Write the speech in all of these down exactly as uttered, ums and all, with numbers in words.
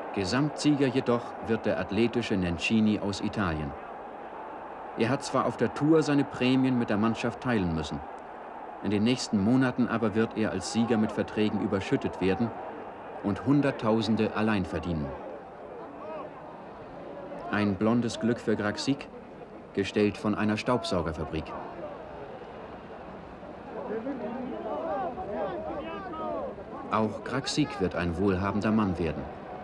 Gesamtsieger jedoch wird der athletische Nencini aus Italien. Er hat zwar auf der Tour seine Prämien mit der Mannschaft teilen müssen. In den nächsten Monaten aber wird er als Sieger mit Verträgen überschüttet werden und Hunderttausende allein verdienen. Ein blondes Glück für Graxic, gestellt von einer Staubsaugerfabrik. Auch Graxic wird ein wohlhabender Mann werden.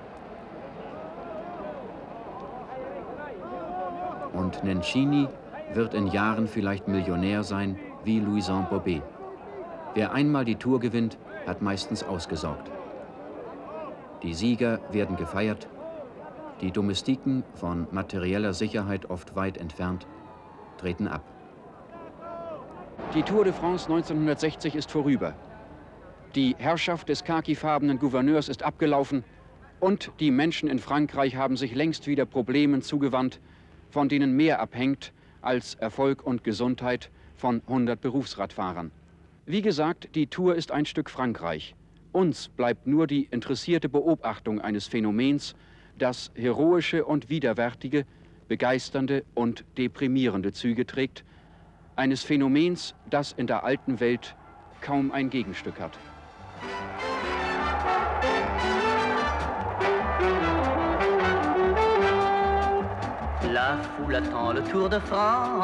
Und Nencini wird in Jahren vielleicht Millionär sein wie Louison Bobet. Wer einmal die Tour gewinnt, hat meistens ausgesorgt. Die Sieger werden gefeiert, die Domestiken, von materieller Sicherheit oft weit entfernt, treten ab. Die Tour de France neunzehnhundertsechzig ist vorüber. Die Herrschaft des khakifarbenen Gouverneurs ist abgelaufen und die Menschen in Frankreich haben sich längst wieder Problemen zugewandt, von denen mehr abhängt als Erfolg und Gesundheit von hundert Berufsradfahrern. Wie gesagt, die Tour ist ein Stück Frankreich. Uns bleibt nur die interessierte Beobachtung eines Phänomens, das heroische und widerwärtige, begeisternde und deprimierende Züge trägt, eines Phänomens, das in der alten Welt kaum ein Gegenstück hat. La foule attend le Tour de France.